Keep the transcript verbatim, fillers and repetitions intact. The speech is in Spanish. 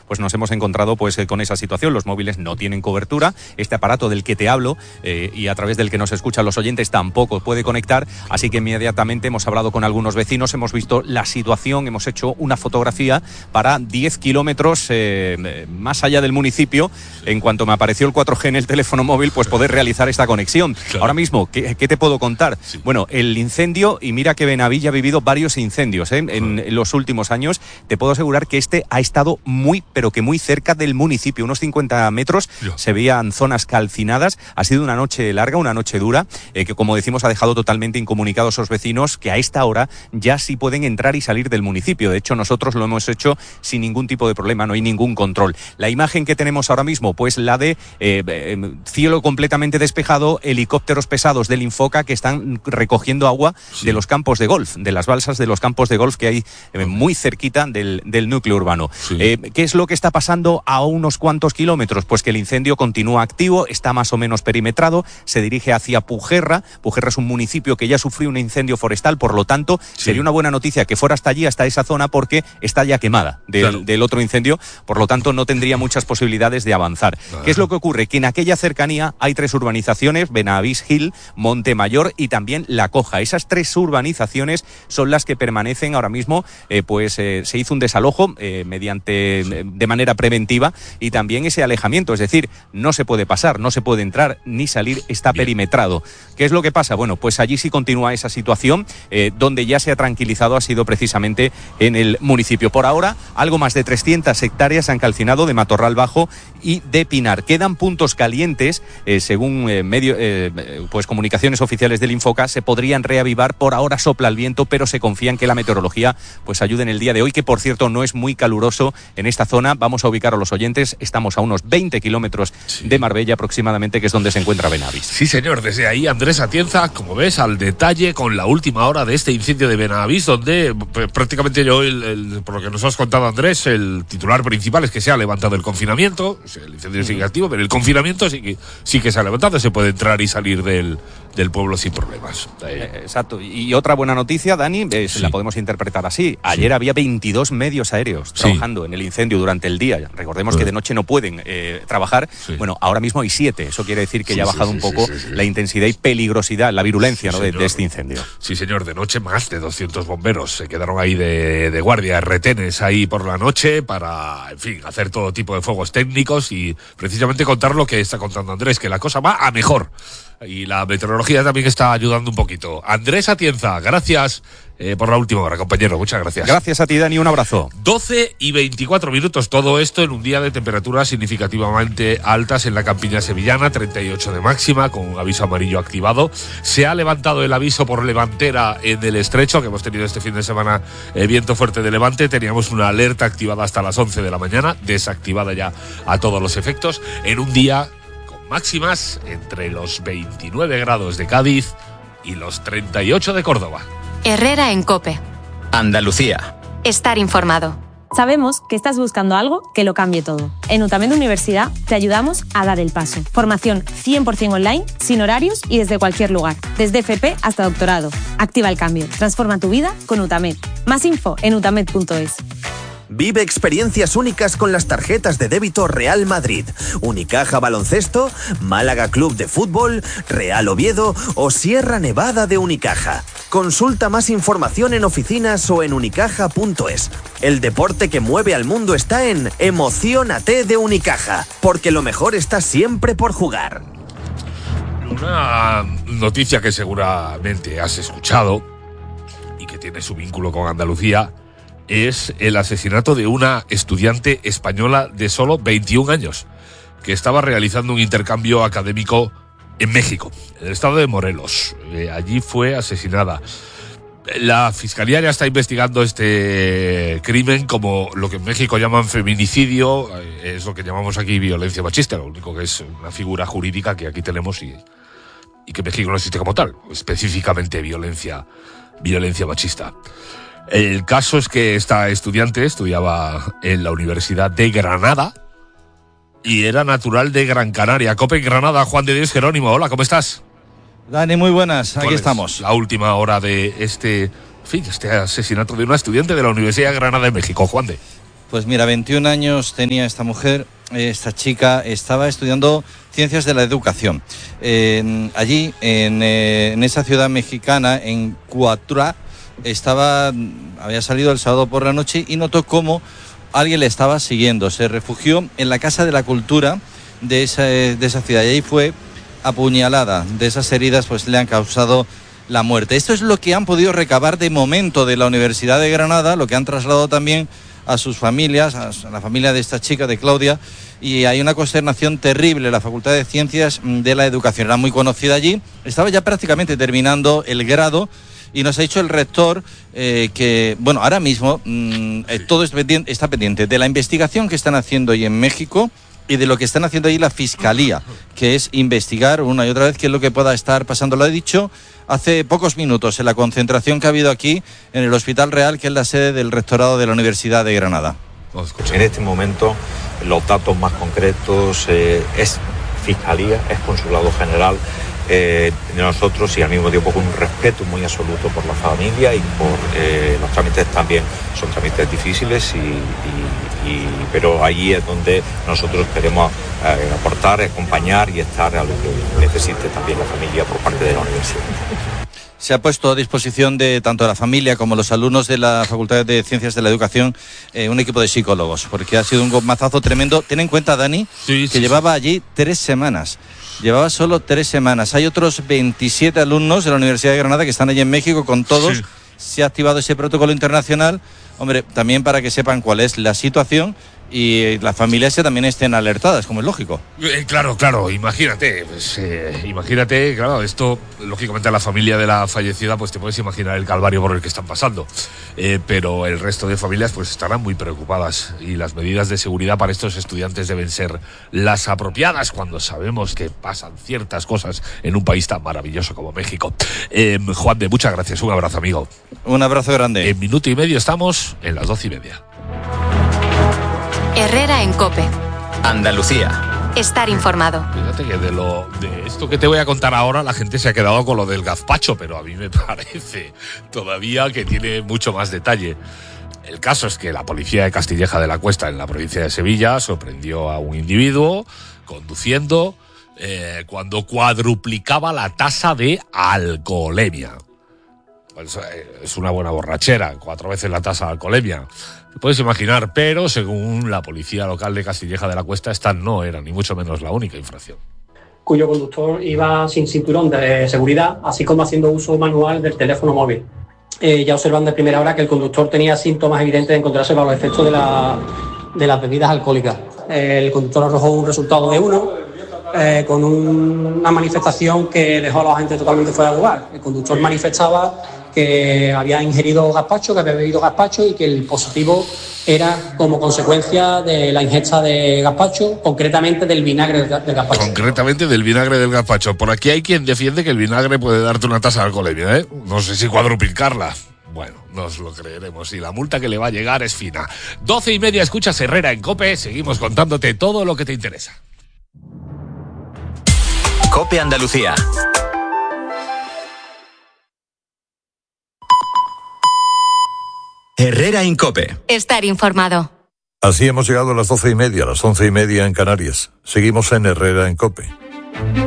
pues nos hemos encontrado pues con esa situación. Los móviles no tienen cobertura, este aparato del que te hablo eh, y a través del que nos escuchan los oyentes tampoco puede conectar, así que inmediatamente hemos hablado con algunos vecinos, hemos visto la situación, hemos hecho una fotografía para diez kilómetros eh, más allá del municipio. En cuanto me apareció el cuatro G en el teléfono móvil, pues poder realizar esta conexión. Claro. Ahora mismo, ¿qué, qué te puedo contar? Sí. Bueno, el incendio, y mira que Benavilla ha vivido varios incendios ¿eh? en, en los últimos años, te puedo asegurar que este ha estado muy, pero que muy cerca del municipio, unos cincuenta metros, Yo. se veían zonas calcinadas. Ha sido una noche larga, una noche dura, eh, que como decimos ha dejado totalmente incomunicados a esos vecinos que a esta hora ya sí pueden entrar y salir del municipio. De hecho, nosotros lo hemos hecho sin ningún tipo de problema, no hay ningún control. La imagen que tenemos ahora mismo, pues la de eh, eh, cielo completamente despejado, helicópteros pesados del Infoca que están recogiendo agua sí. de los campos de golf, de las balsas de los campos de golf que hay eh, muy cerquita del, del núcleo urbano. Sí. Eh, ¿Qué es lo que está pasando a unos cuantos kilómetros? Pues que el incendio continúa activo, está más o menos perimetrado, se dirige hacia Pujerra. Pujerra es un municipio que ya sufrió un incendio forestal, por lo tanto, sí. sería una buena noticia que fuera hasta allí, hasta esa zona, porque está ya quemada del, claro. del otro incendio, por lo tanto no tendría muchas posibilidades de avanzar. Vale. ¿Qué es lo que ocurre? Que en aquella cercanía hay tres urbanizaciones, Benavís Hill, Montemayor y también La Coja. Esas tres urbanizaciones son las que permanecen ahora mismo, eh, pues eh, se hizo un desalojo eh, mediante, sí. de manera preventiva, y también ese alejamiento, es decir, no se puede pasar, no se puede entrar ni salir, está Bien. perimetrado. ¿Qué es lo que pasa? Bueno, pues allí sí continúa esa situación, eh, donde ya se ha tranquilizado ha sido precisamente en el municipio. Por ahora, algo más de trescientas hectáreas se han calcinado de matorral bajo y de pinar. Quedan puntos calientes, eh, según eh, medio, eh, pues comunicaciones oficiales del Infoca, se podrían reavivar. Por ahora sopla el viento, pero se confía en que la meteorología pues ayude en el día de hoy, que por cierto no es muy caluroso en esta zona. Vamos a ubicar a los oyentes, estamos a unos veinte kilómetros sí. de Marbella aproximadamente, que es donde se encuentra Benavís. Sí, señor, desde ahí Andrés Atienza, como ves, al detalle con la última hora de este incendio de Benavís, donde prácticamente yo, el, el, por lo que nos has contado, Andrés, el titular principal es que se ha levantado el confinamiento. El incendio sigue activo, pero el confinamiento sí que, sí que se ha levantado, se puede entrar y salir del, del pueblo sin problemas. Eh, exacto. Y otra buena noticia, Dani, eh, sí. la podemos interpretar así. Ayer sí. había veintidós medios aéreos sí. trabajando en el incendio durante el día. Recordemos sí. que de noche no pueden eh, trabajar. Sí. Bueno, ahora mismo hay siete. Eso quiere decir que sí, ya ha bajado sí, un poco sí, sí, sí. la intensidad y peligrosidad, la virulencia sí, ¿no? de, de este incendio. Sí, señor. De noche más de doscientos bomberos se quedaron ahí de, de guardia, retenes ahí por la noche para, en fin, hacer todo tipo de fuegos técnicos y precisamente contar lo que está contando Andrés, que la cosa va a mejor. Y la meteorología también está ayudando un poquito. Andrés Atienza, gracias eh, por la última hora, compañero. Muchas gracias. Gracias a ti, Dani. Un abrazo. doce y veinticuatro minutos. Todo esto en un día de temperaturas significativamente altas en la campiña sevillana, treinta y ocho de máxima, con un aviso amarillo activado. Se ha levantado el aviso por levantera en el estrecho, que hemos tenido este fin de semana eh, viento fuerte de levante. Teníamos una alerta activada hasta las once de la mañana, desactivada ya a todos los efectos, en un día máximas entre los veintinueve grados de Cádiz y los treinta y ocho de Córdoba. Herrera en COPE. Andalucía. Estar informado. Sabemos que estás buscando algo que lo cambie todo. En UTAMED Universidad te ayudamos a dar el paso. Formación cien por ciento online, sin horarios y desde cualquier lugar. Desde F P hasta doctorado. Activa el cambio. Transforma tu vida con UTAMED. Más info en utamed punto es. Vive experiencias únicas con las tarjetas de débito Real Madrid, Unicaja Baloncesto, Málaga Club de Fútbol, Real Oviedo o Sierra Nevada de Unicaja. Consulta más información en oficinas o en unicaja punto es. El deporte que mueve al mundo está en Emociónate de Unicaja, porque lo mejor está siempre por jugar. Una noticia que seguramente has escuchado y que tiene su vínculo con Andalucía es el asesinato de una estudiante española de solo veintiún años, que estaba realizando un intercambio académico en México, en el estado de Morelos. Eh, allí fue asesinada. La Fiscalía ya está investigando este crimen como lo que en México llaman feminicidio, eh, es lo que llamamos aquí violencia machista, lo único que es una figura jurídica que aquí tenemos y, y que en México no existe como tal, específicamente violencia, violencia machista. El caso es que esta estudiante estudiaba en la Universidad de Granada y era natural de Gran Canaria. COPE Granada, Juan de Dios Jerónimo. Hola, ¿cómo estás? Dani, muy buenas, aquí estamos. La última hora de este, en fin, este asesinato de una estudiante de la Universidad de Granada de México, Juan de. Pues mira, veintiún años tenía esta mujer, esta chica estaba estudiando Ciencias de la Educación. Eh, allí, en, eh, en esa ciudad mexicana, en Cuautla, estaba, había salido el sábado por la noche y notó cómo alguien le estaba siguiendo. Se refugió en la Casa de la Cultura de esa, de esa ciudad y ahí fue apuñalada. De esas heridas pues le han causado la muerte. Esto es lo que han podido recabar de momento de la Universidad de Granada, lo que han trasladado también a sus familias, a la familia de esta chica, de Claudia, y hay una consternación terrible. La Facultad de Ciencias de la Educación era muy conocida allí, estaba ya prácticamente terminando el grado y nos ha dicho el rector eh, que, bueno, ahora mismo mmm, eh, todo está pendiente de la investigación que están haciendo ahí en México y de lo que están haciendo ahí la Fiscalía, que es investigar una y otra vez qué es lo que pueda estar pasando. Lo he dicho hace pocos minutos en la concentración que ha habido aquí en el Hospital Real, que es la sede del rectorado de la Universidad de Granada. En este momento los datos más concretos eh, es Fiscalía, es Consulado General eh, de nosotros y al mismo tiempo con un respeto muy absoluto por la familia y por eh, los trámites también son trámites difíciles y, y, y pero allí es donde nosotros queremos eh, aportar, acompañar y estar a lo que necesite también la familia por parte de la universidad. Se ha puesto a disposición de tanto la familia como los alumnos de la Facultad de Ciencias de la Educación eh, un equipo de psicólogos, porque ha sido un mazazo tremendo. Ten en cuenta, Dani, sí, que sí, llevaba allí tres semanas. Llevaba solo tres semanas. Hay otros veintisiete alumnos de la Universidad de Granada que están allí en México con todos. Sí. Se ha activado ese protocolo internacional, hombre, también para que sepan cuál es la situación y las familias también estén alertadas, como es lógico. Eh, claro, claro, imagínate, pues, eh, imagínate, claro, esto, lógicamente a la familia de la fallecida, pues te puedes imaginar el calvario por el que están pasando, eh, pero el resto de familias pues estarán muy preocupadas y las medidas de seguridad para estos estudiantes deben ser las apropiadas cuando sabemos que pasan ciertas cosas en un país tan maravilloso como México. Eh, Juan de, muchas gracias, un abrazo, amigo. Un abrazo grande. En minuto y medio estamos en las doce y media. Herrera en COPE. Andalucía. Estar informado. Fíjate que de lo de esto que te voy a contar ahora la gente se ha quedado con lo del gazpacho, pero a mí me parece todavía que tiene mucho más detalle. El caso es que la policía de Castilleja de la Cuesta, en la provincia de Sevilla, sorprendió a un individuo conduciendo eh, cuando cuadruplicaba la tasa de alcoholemia. Pues, eh, es una buena borrachera, cuatro veces la tasa de alcoholemia. Te puedes imaginar, pero según la policía local de Castilleja de la Cuesta, esta no era ni mucho menos la única infracción. Cuyo conductor iba sin cinturón de seguridad, así como haciendo uso manual del teléfono móvil. Eh, ya observan de primera hora que el conductor tenía síntomas evidentes de encontrarse bajo los efectos de, la, de las bebidas alcohólicas. Eh, el conductor arrojó un resultado de uno, eh, con un, una manifestación que dejó a los agentes totalmente fuera de lugar. El conductor manifestaba que había ingerido gazpacho, que había bebido gazpacho y que el positivo era como consecuencia de la ingesta de gazpacho, concretamente del vinagre del gazpacho. Concretamente del vinagre del gazpacho. Por aquí hay quien defiende que el vinagre puede darte una tasa de alcoholemia, ¿eh? No sé si cuadruplicarla. Bueno, nos lo creeremos y la multa que le va a llegar es fina. Doce y media, escuchas Herrera en COPE, seguimos contándote todo lo que te interesa. COPE Andalucía. Herrera en COPE. Estar informado. Así hemos llegado a las doce y media, a las once y media en Canarias. Seguimos en Herrera en COPE.